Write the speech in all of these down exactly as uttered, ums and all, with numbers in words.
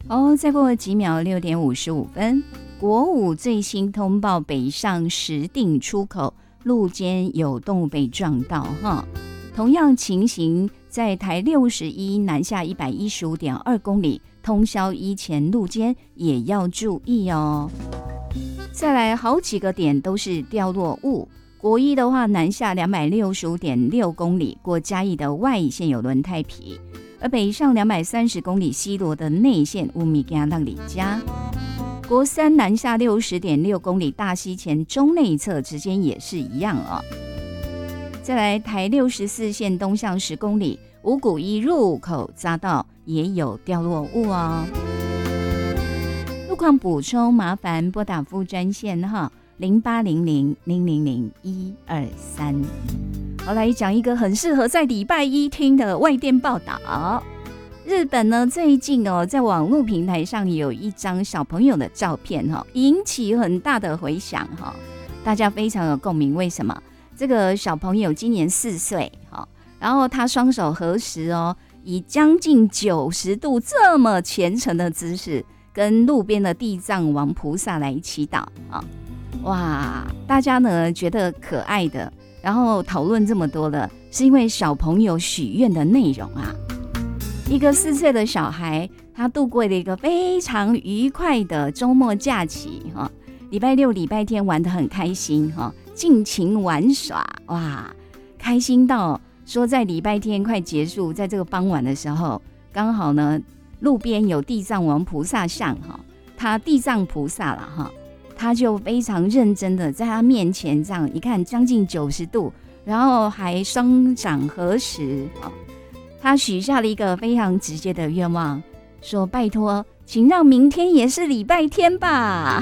哦，再过几秒，六点五十五分，国五最新通报北上石碇出口路肩有动物被撞到哈。同样情形在台六十一南下一百一十五点二公里通霄一前路肩也要注意哦。再来好几个点都是掉落物，国一的话南下两百六十五点六公里过嘉义的外线有轮胎皮，而北上两百三十公里西螺的内线乌米加浪里加。国三南下六十点六公里大溪前中内侧之间也是一样哦。再来台六十四线东向十公里五股一入口匝道也有掉落物哦。路况补充麻烦拨打副专线哈零八零零零零零一二三。好，来讲一个很适合在礼拜一听的外电报道。日本呢最近哦在网络平台上有一张小朋友的照片哈，引起很大的回响哈，大家非常有共鸣。为什么？这个小朋友今年四岁哈，然后他双手合十哦，以将近九十度这么虔诚的姿势，跟路边的地藏王菩萨来祈祷啊！哇，大家呢觉得可爱的，然后讨论这么多了，是因为小朋友许愿的内容啊。一个四岁的小孩，他度过了一个非常愉快的周末假期哈，礼拜六、礼拜天玩得很开心哈，尽情玩耍哇，开心到说在礼拜天快结束，在这个傍晚的时候，刚好呢路边有地藏王菩萨像哈，他地藏菩萨了哈，他就非常认真的在他面前这样一看，将近九十度，然后还双掌合十啊。他许下了一个非常直接的愿望，说拜托请让明天也是礼拜天吧。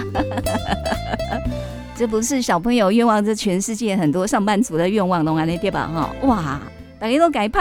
这不是小朋友愿望，这全世界很多上班族的愿望都安尼对吧？哇，大家都改拍